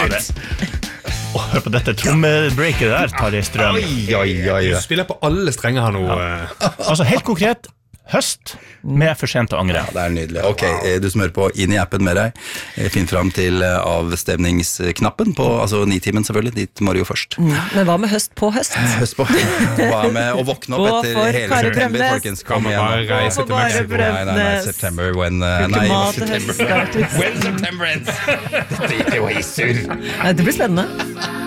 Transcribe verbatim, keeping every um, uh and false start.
Åh, hør på dette trommebreaket der, Tarjei Strøm. Oi, oi, oi. Du spiller på alle strenger her nå. Altså, helt konkret, høst med for sent å angre. Ja, det er nydelig. Ok, wow. Du som hører på inn i appen med deg, finn fram til avstemningsknappen på, altså nitimen selvfølgelig, dit må du jo først. Mm. Men hva med høst på høst? Høst på høst. Hva med å våkne opp etter hele september, folkens? Kom igjen. Bare reise til Mexico. Nei, nei, nei, september, when... Uh, nei, september. When September ends. Dette gikk jo i surr. Det blir spennende.